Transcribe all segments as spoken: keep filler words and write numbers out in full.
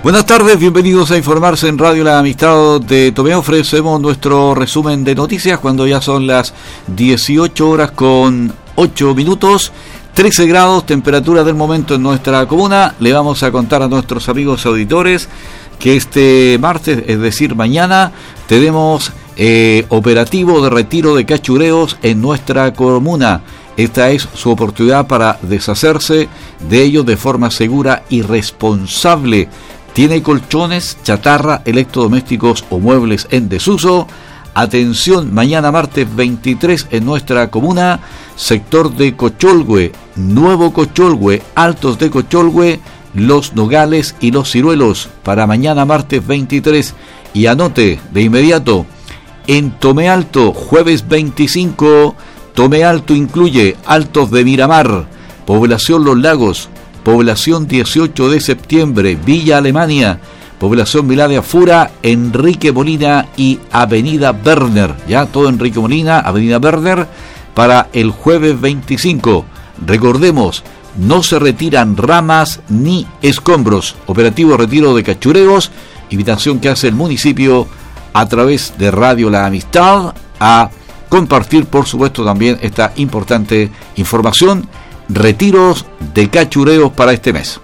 Buenas tardes, bienvenidos a Informarse en Radio La Amistad de Tomé. Ofrecemos nuestro resumen de noticias cuando ya son las dieciocho horas con ocho minutos, trece grados, temperatura del momento en nuestra comuna. Le vamos a contar a nuestros amigos auditores que este martes, es decir mañana, tenemos eh, operativo de retiro de cachureos en nuestra comuna. Esta es su oportunidad para deshacerse de ellos de forma segura y responsable. Tiene colchones, chatarra, electrodomésticos o muebles en desuso. Atención, mañana martes veintitrés en nuestra comuna, sector de Cocholhue, Nuevo Cocholhue, Altos de Cocholhue, Los Nogales y Los Ciruelos, para mañana martes veintitrés. Y anote de inmediato, en Tomé Alto, jueves veinticinco, Tomé Alto incluye Altos de Miramar, Población Los Lagos, Población dieciocho de septiembre, Villa Alemania, Población Miladia Fura, Enrique Molina y Avenida Werner. Ya todo Enrique Molina, Avenida Werner, para el jueves veinticinco. Recordemos, no se retiran ramas ni escombros. Operativo retiro de cachureos, invitación que hace el municipio a través de Radio La Amistad a compartir, por supuesto, también esta importante información. Retiros de cachureos para este mes.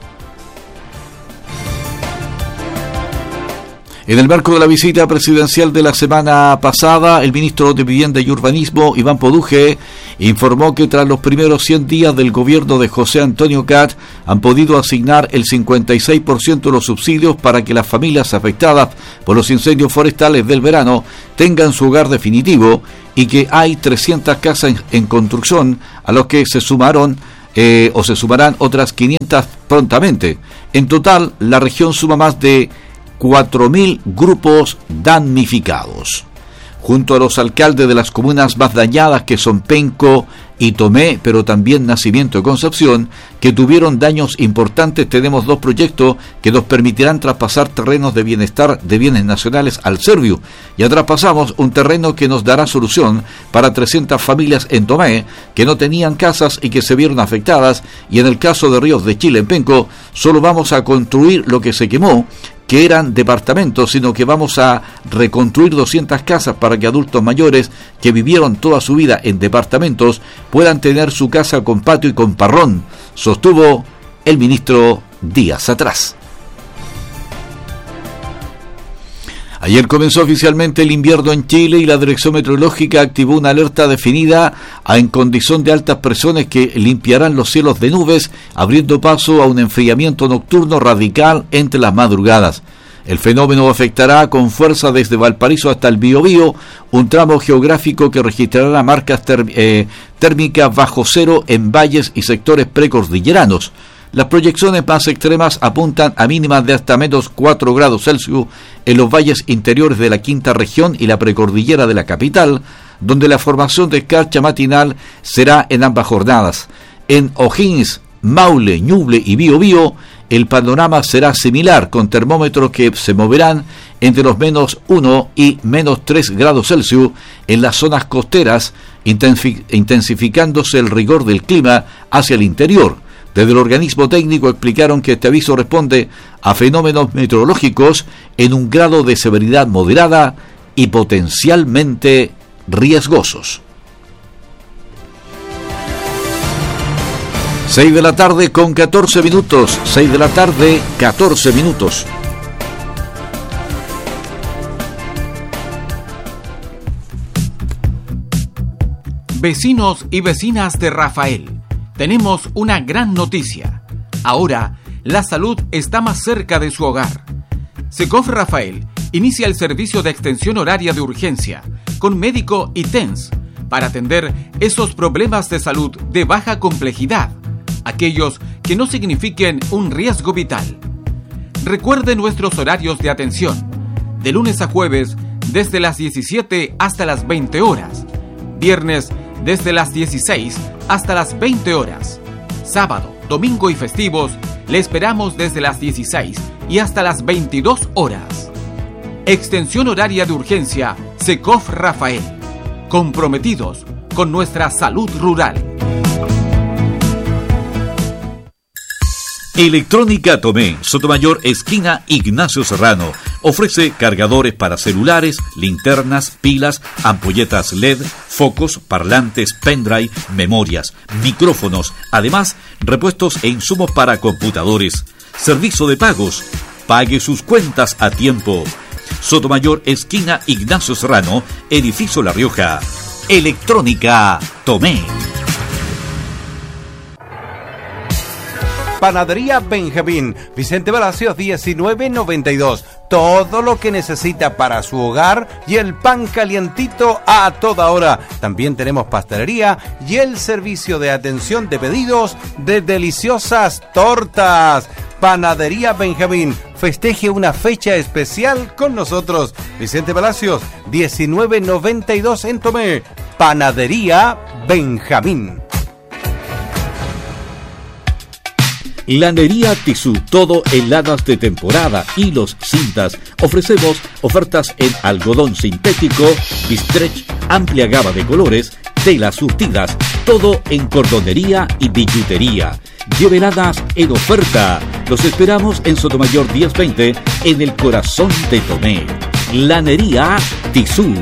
En el marco de la visita presidencial de la semana pasada, el ministro de Vivienda y Urbanismo, Iván Poduje, informó que tras los primeros cien días del gobierno de José Antonio Cat, han podido asignar el cincuenta y seis por ciento de los subsidios para que las familias afectadas por los incendios forestales del verano tengan su hogar definitivo, y que hay trescientas casas en, en construcción, a los que se sumaron eh, o se sumarán otras quinientas prontamente. En total, la región suma más de cuatro mil grupos damnificados. Junto a los alcaldes de las comunas más dañadas, que son Penco y Tomé, pero también Nacimiento y Concepción, que tuvieron daños importantes, tenemos dos proyectos que nos permitirán traspasar terrenos de bienestar de bienes nacionales al Serviu. Ya traspasamos un terreno que nos dará solución para trescientas familias en Tomé que no tenían casas y que se vieron afectadas, y en el caso de Ríos de Chile, en Penco, solo vamos a construir lo que se quemó, que eran departamentos, sino que vamos a reconstruir doscientas casas para que adultos mayores que vivieron toda su vida en departamentos puedan tener su casa con patio y con parrón, sostuvo el ministro días atrás. Ayer comenzó oficialmente el invierno en Chile y la Dirección Meteorológica activó una alerta definida en condición de altas presiones que limpiarán los cielos de nubes, abriendo paso a un enfriamiento nocturno radical entre las madrugadas. El fenómeno afectará con fuerza desde Valparaíso hasta el Biobío, un tramo geográfico que registrará marcas term- eh, térmicas bajo cero en valles y sectores precordilleranos. Las proyecciones más extremas apuntan a mínimas de hasta menos cuatro grados Celsius en los valles interiores de la quinta región y la precordillera de la capital, donde la formación de escarcha matinal será en ambas jornadas. En O'Higgins, Maule, Ñuble y Biobío, el panorama será similar, con termómetros que se moverán entre los menos uno y menos tres grados Celsius en las zonas costeras, intensificándose el rigor del clima hacia el interior. Desde el organismo técnico explicaron que este aviso responde a fenómenos meteorológicos en un grado de severidad moderada y potencialmente riesgosos. seis de la tarde con catorce minutos. seis de la tarde, catorce minutos. Vecinos y vecinas de Rafael, tenemos una gran noticia. Ahora, la salud está más cerca de su hogar. SECOF Rafael inicia el servicio de extensión horaria de urgencia con médico y T E N S para atender esos problemas de salud de baja complejidad, aquellos que no signifiquen un riesgo vital. Recuerde nuestros horarios de atención: de lunes a jueves desde las diecisiete hasta las veinte horas, viernes desde las dieciséis hasta las veinte horas, sábado, domingo y festivos le esperamos desde las dieciséis y hasta las veintidós horas. Extensión horaria de urgencia SECOF Rafael, comprometidos con nuestra salud rural. Electrónica Tomé, Sotomayor, esquina Ignacio Serrano. Ofrece cargadores para celulares, linternas, pilas, ampolletas L E D, focos, parlantes, pendrive, memorias, micrófonos. Además, repuestos e insumos para computadores. Servicio de pagos. Pague sus cuentas a tiempo. Sotomayor, esquina Ignacio Serrano, edificio La Rioja. Electrónica Tomé. Panadería Benjamín, Vicente Palacios diecinueve noventa y dos. Todo lo que necesita para su hogar y el pan calientito a toda hora. También tenemos pastelería y el servicio de atención de pedidos de deliciosas tortas. Panadería Benjamín, festeje una fecha especial con nosotros. Vicente Palacios diecinueve noventa y dos en Tomé. Panadería Benjamín. Lanería Tizú, todo en lanas de temporada, hilos, cintas. Ofrecemos ofertas en algodón sintético, bistretch, amplia gama de colores, telas surtidas, todo en cordonería y billutería. Lleve lanas en oferta. Los esperamos en Sotomayor diez veinte, en el corazón de Tomé. Lanería Tizú.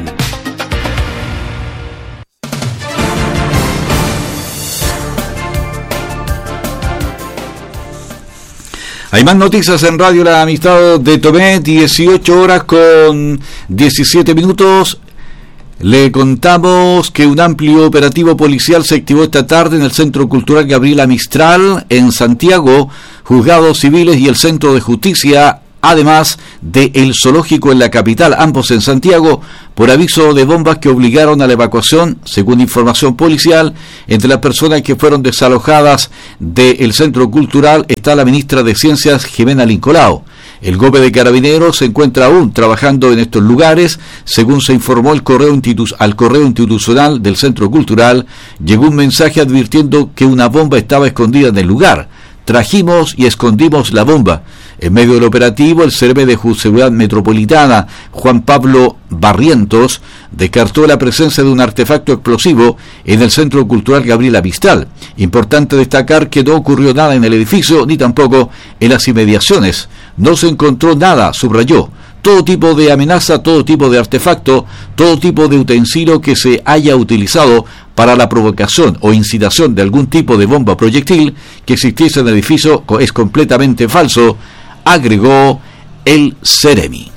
Hay más noticias en Radio La Amistad de Tomé, dieciocho horas con diecisiete minutos. Le contamos que un amplio operativo policial se activó esta tarde en el Centro Cultural Gabriela Mistral, en Santiago, juzgados civiles y el Centro de Justicia, además de el zoológico en la capital, ambos en Santiago, por aviso de bombas que obligaron a la evacuación, según información policial. Entre las personas que fueron desalojadas del Centro Cultural está la ministra de Ciencias, Jimena Lincolao. El G O P de Carabineros se encuentra aún trabajando en estos lugares. Según se informó el correo institu- al correo institucional del Centro Cultural, llegó un mensaje advirtiendo que una bomba estaba escondida en el lugar. Trajimos y escondimos la bomba. En medio del operativo, el C E R M de Seguridad Metropolitana, Juan Pablo Barrientos, descartó la presencia de un artefacto explosivo en el Centro Cultural Gabriela Mistral. Importante destacar que no ocurrió nada en el edificio, ni tampoco en las inmediaciones. No se encontró nada, subrayó. Todo tipo de amenaza, todo tipo de artefacto, todo tipo de utensilio que se haya utilizado para la provocación o incitación de algún tipo de bomba proyectil que existiese en el edificio es completamente falso, agregó el Ceremi.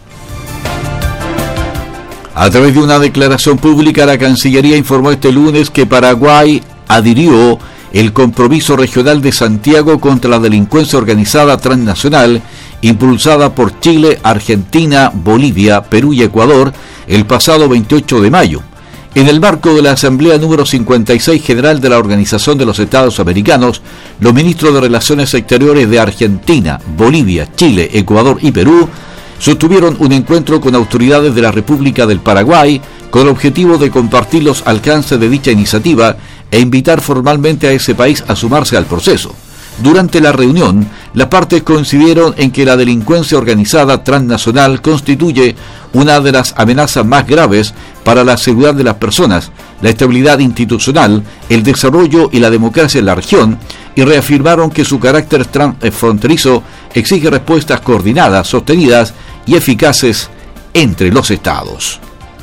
A través de una declaración pública, la Cancillería informó este lunes que Paraguay adhirió el compromiso regional de Santiago contra la delincuencia organizada transnacional, impulsada por Chile, Argentina, Bolivia, Perú y Ecuador el pasado veintiocho de mayo. En el marco de la Asamblea número cincuenta y seis General de la Organización de los Estados Americanos, los ministros de Relaciones Exteriores de Argentina, Bolivia, Chile, Ecuador y Perú sostuvieron un encuentro con autoridades de la República del Paraguay con el objetivo de compartir los alcances de dicha iniciativa e invitar formalmente a ese país a sumarse al proceso. Durante la reunión, las partes coincidieron en que la delincuencia organizada transnacional constituye una de las amenazas más graves para la seguridad de las personas, la estabilidad institucional, el desarrollo y la democracia en la región, y reafirmaron que su carácter transfronterizo exige respuestas coordinadas, sostenidas y eficaces entre los estados.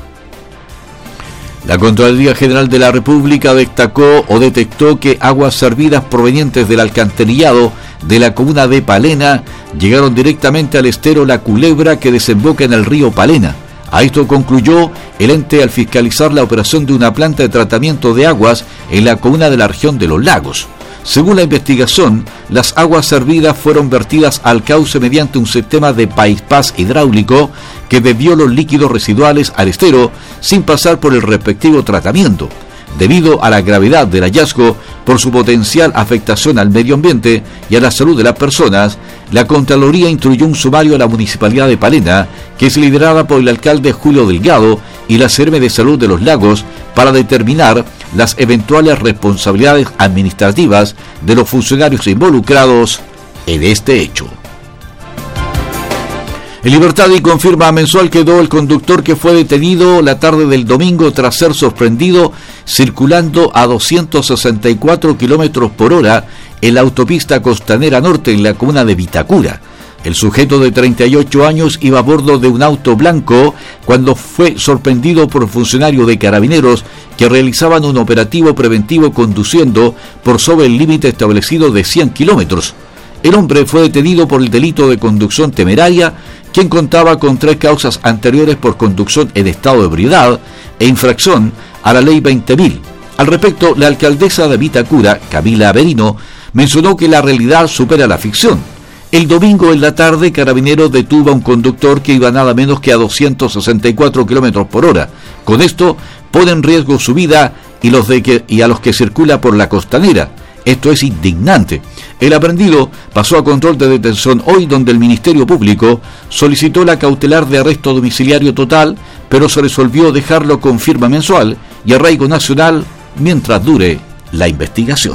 La Contraloría General de la República destacó o detectó que aguas servidas provenientes del alcantarillado de la comuna de Palena llegaron directamente al estero La Culebra que desemboca en el río Palena. A esto concluyó el ente al fiscalizar la operación de una planta de tratamiento de aguas en la comuna de la región de Los Lagos. Según la investigación, las aguas servidas fueron vertidas al cauce mediante un sistema de bypass hidráulico que desvió los líquidos residuales al estero sin pasar por el respectivo tratamiento. Debido a la gravedad del hallazgo por su potencial afectación al medio ambiente y a la salud de las personas, la Contraloría instruyó un sumario a la Municipalidad de Palena, que es liderada por el alcalde Julio Delgado y la C E R M de Salud de los Lagos, para determinar las eventuales responsabilidades administrativas de los funcionarios involucrados en este hecho. En libertad y con firma mensual quedó el conductor que fue detenido la tarde del domingo tras ser sorprendido circulando a doscientos sesenta y cuatro kilómetros por hora en la autopista Costanera Norte en la comuna de Vitacura. El sujeto de treinta y ocho años iba a bordo de un auto blanco cuando fue sorprendido por funcionarios de Carabineros que realizaban un operativo preventivo conduciendo por sobre el límite establecido de cien kilómetros. El hombre fue detenido por el delito de conducción temeraria, quien contaba con tres causas anteriores por conducción en estado de ebriedad e infracción a la ley veinte mil. Al respecto, la alcaldesa de Vitacura, Camila Averino, mencionó que la realidad supera la ficción. El domingo en la tarde, Carabineros detuvo a un conductor que iba nada menos que a doscientos sesenta y cuatro kilómetros por hora. Con esto, pone en riesgo su vida y, los de que, y a los que circula por la costanera. Esto es indignante. El aprendido pasó a control de detención hoy, donde el Ministerio Público solicitó la cautelar de arresto domiciliario total, pero se resolvió dejarlo con firma mensual y arraigo nacional mientras dure la investigación.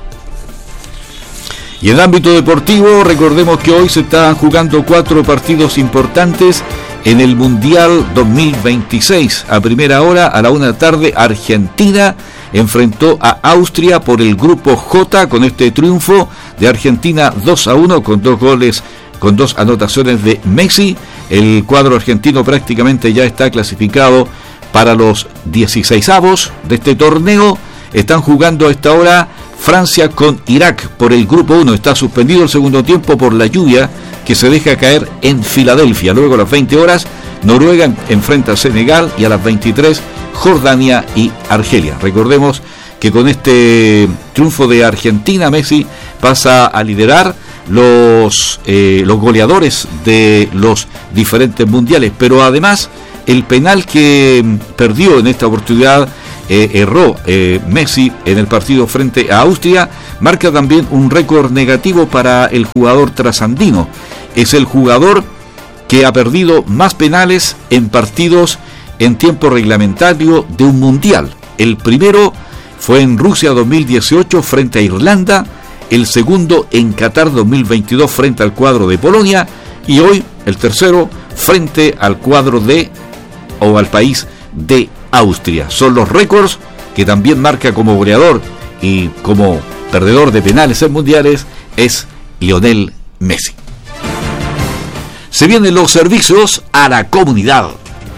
Y en el ámbito deportivo, recordemos que hoy se están jugando cuatro partidos importantes en el Mundial dos mil veintiséis. A primera hora, a la una de la tarde, Argentina enfrentó a Austria por el grupo J con este triunfo de Argentina dos a uno con dos goles, con dos anotaciones de Messi. El cuadro argentino prácticamente ya está clasificado para los dieciseisavos de este torneo. Están jugando a esta hora Francia con Irak por el grupo uno. Está suspendido el segundo tiempo por la lluvia que se deja caer en Filadelfia. Luego a las veinte horas Noruega enfrenta a Senegal y a las veintitrés Jordania y Argelia. Recordemos que con este triunfo de Argentina, Messi pasa a liderar los, eh, los goleadores de los diferentes mundiales, pero además el penal que perdió en esta oportunidad Eh, erró eh, Messi en el partido frente a Austria, marca también un récord negativo para el jugador trasandino. Es el jugador que ha perdido más penales en partidos en tiempo reglamentario de un mundial. El primero fue en Rusia dos mil dieciocho frente a Irlanda, el segundo en Qatar dos mil veintidós frente al cuadro de Polonia y hoy el tercero frente al cuadro de o al país de Austria. Son los récords que también marca como goleador y como perdedor de penales en mundiales es Lionel Messi. Se vienen los servicios a la comunidad.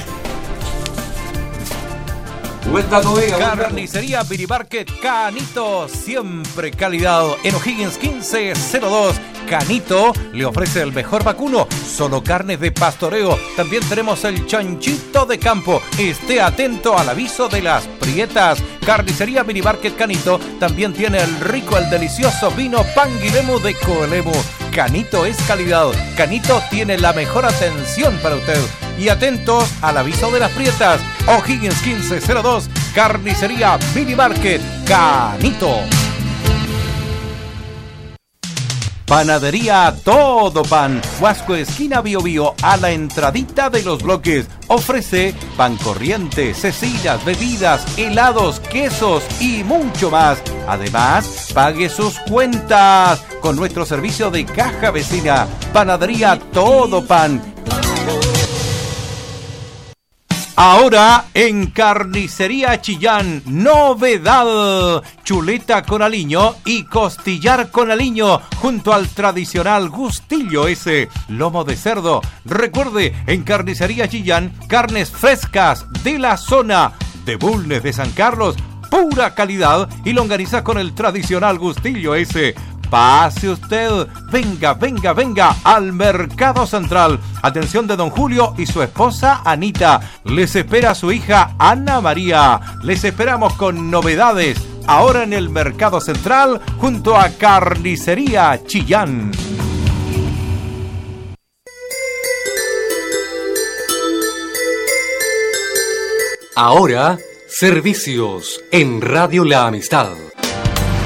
Carnicería Mini Market Canito, siempre calidad. En O'Higgins quince cero dos, Canito le ofrece el mejor vacuno, solo carnes de pastoreo. También tenemos el chanchito de campo. Esté atento al aviso de las prietas. Carnicería Mini Market Canito también tiene el rico, el delicioso vino Panguilemu de Coelemu. Canito es calidad. Canito tiene la mejor atención para usted. Y atentos al aviso de las prietas. O'Higgins quince cero dos, Carnicería Mini Market Canito. Panadería Todo Pan, Huasco esquina Bio Bio, a la entradita de los bloques. Ofrece pan corriente, cecinas, bebidas, helados, quesos y mucho más. Además, pague sus cuentas con nuestro servicio de caja vecina. Panadería Todo Pan. Ahora en Carnicería Chillán, novedad, chuleta con aliño y costillar con aliño junto al tradicional gustillo ese, lomo de cerdo. Recuerde, en Carnicería Chillán, carnes frescas de la zona, de Bulnes de San Carlos, pura calidad y longaniza con el tradicional gustillo ese. Pase usted, venga, venga, venga al Mercado Central. Atención de don Julio y su esposa Anita. Les espera su hija Ana María. Les esperamos con novedades ahora en el Mercado Central junto a Carnicería Chillán. Ahora, servicios en Radio La Amistad.